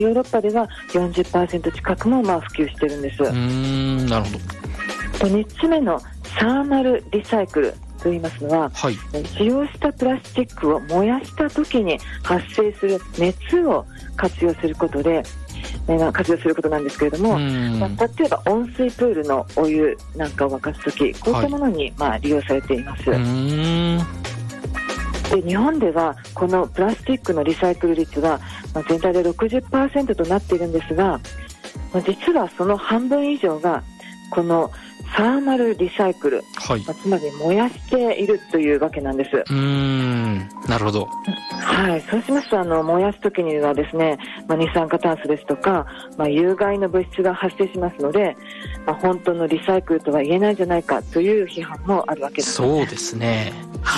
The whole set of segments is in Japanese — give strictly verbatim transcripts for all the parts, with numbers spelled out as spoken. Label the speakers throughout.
Speaker 1: ヨーロッパでは よんじゅっパーセント 近くもまあ普及してるんです。
Speaker 2: うーん、なるほど。
Speaker 1: みっつめのサーマルリサイクルと言いますのは、
Speaker 2: はい、
Speaker 1: 使用したプラスチックを燃やした時に発生する熱を活用することで、えー、活用することなんですけれども、まあ、例えば温水プールのお湯なんかを沸かす時、こういったものにまあ利用されています。
Speaker 2: はい、うーん
Speaker 1: で日本ではこのプラスチックのリサイクル率は、まあ、全体で ろくじゅっパーセント となっているんですが、まあ、実はその半分以上がこのサーマルリサイクル、
Speaker 2: はい、
Speaker 1: まあ、つまり燃やしているというわけなんです。
Speaker 2: うーん、なるほど。
Speaker 1: はい、そうしますとあの燃やすときにはですね、まあ、二酸化炭素ですとか、まあ、有害な物質が発生しますので、まあ、本当のリサイクルとは言えないんじゃないかという批判もあるわけです、ね。
Speaker 2: そうですね。
Speaker 1: はい、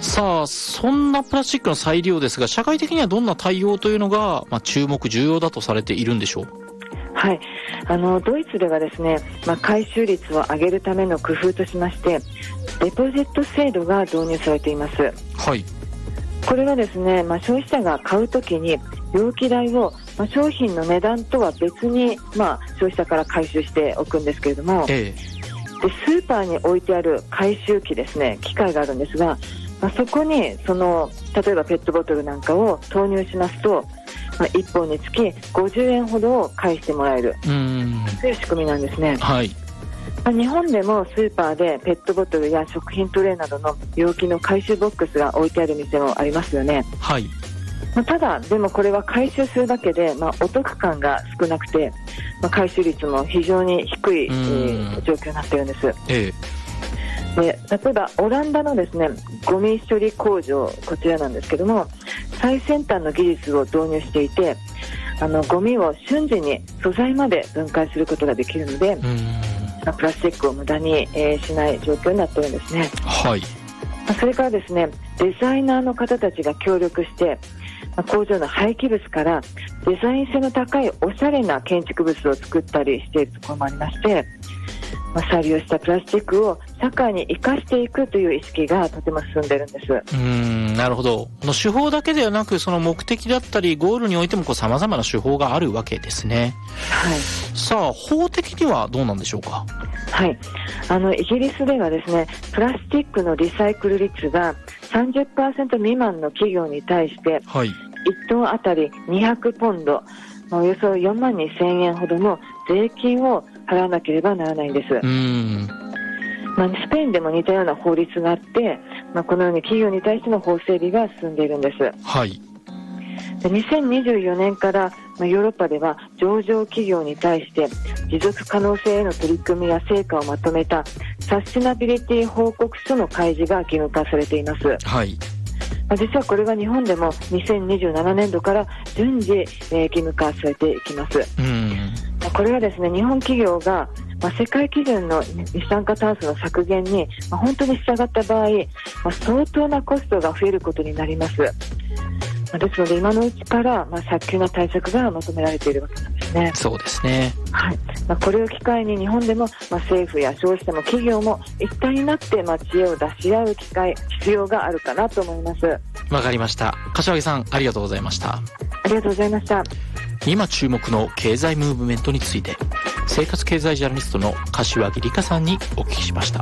Speaker 2: さあ、そんなプラスチックの再利用ですが、社会的にはどんな対応というのが、まあ、注目重要だとされているんでしょう。
Speaker 1: はい、あのドイツではですね、まあ、回収率を上げるための工夫としましてデポジット制度が導入されています。
Speaker 2: はい、
Speaker 1: これはですね、まあ、消費者が買うときに容器代を、まあ、商品の値段とは別に、まあ、消費者から回収しておくんですけれども、
Speaker 2: ええ、
Speaker 1: でスーパーに置いてある回収機ですね、機械があるんですが、まあ、そこにその例えばペットボトルなんかを投入しますと、まあ、いっぽんにつきごじゅうえんほどを返してもらえる
Speaker 2: うーん
Speaker 1: という仕組みなんですね。
Speaker 2: はい、
Speaker 1: まあ、日本でもスーパーでペットボトルや食品トレーなどの容器の回収ボックスが置いてある店もありますよね。
Speaker 2: はい、
Speaker 1: まあ、ただでもこれは回収するだけで、まあ、お得感が少なくて、まあ、回収率も非常に低い、えー、状況になっているんです。
Speaker 2: ええ、
Speaker 1: で例えばオランダのですねゴミ処理工場、こちらなんですけども、最先端の技術を導入していて、あのゴミを瞬時に素材まで分解することができるので、
Speaker 2: うーん
Speaker 1: まあ、プラスチックを無駄に、えー、しない状況になっているんですね。
Speaker 2: はい、
Speaker 1: まあ、それからですね、デザイナーの方たちが協力して、まあ、工場の廃棄物からデザイン性の高いおしゃれな建築物を作ったりしているところもありまして、まあ、再利用したプラスチックを社会に生かしていくという意識がとても進んでいるんです。
Speaker 2: うーんなるほど。の手法だけではなく、その目的だったりゴールにおいてもこう様々な手法があるわけですね。
Speaker 1: はい、
Speaker 2: さあ、法的にはどうなんでしょうか。
Speaker 1: はい、あのイギリスではですね、プラスチックのリサイクル率が さんじゅっパーセント 未満の企業に対して、
Speaker 2: はい、
Speaker 1: いっトンあたりにひゃくポンド、およそよんまんにせんえんほどの税金を払わなければならないんです。
Speaker 2: うーん、
Speaker 1: まあ、スペインでも似たような法律があって、まあ、このように企業に対しての法整備が進んでいるんです。
Speaker 2: はい、
Speaker 1: でにせんにじゅうよねんから、まあ、ヨーロッパでは上場企業に対して持続可能性への取り組みや成果をまとめたサスティナビリティ報告書の開示が義務化されています。
Speaker 2: はい、
Speaker 1: まあ、実はこれは日本でもにせんにじゅうななねんどから順次、えー、義務化されていきます。
Speaker 2: うーん
Speaker 1: これはですね、日本企業が、まあ、世界基準の二酸化炭素の削減に、まあ、本当に従った場合、まあ、相当なコストが増えることになります。まあ、ですので今のうちから、まあ、早急な対策が求められているわけなんですね。
Speaker 2: そうですね。
Speaker 1: はい、まあ、これを機会に日本でも、まあ、政府や消費者も企業も一体になって、まあ、知恵を出し合う機会、必要があるかなと思います。
Speaker 2: わかりました。柏木さん、ありがとうございました。
Speaker 1: ありがとうございました。
Speaker 2: 今注目の経済ムーブメントについて、生活経済ジャーナリストの柏木理香さんにお聞きしました。